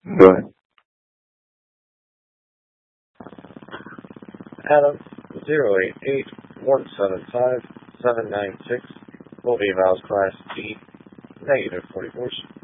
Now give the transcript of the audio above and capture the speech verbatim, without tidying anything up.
Go ahead. Adam, zero eight eight one seven five seven nine six, will be Val's class T, negative forty-four.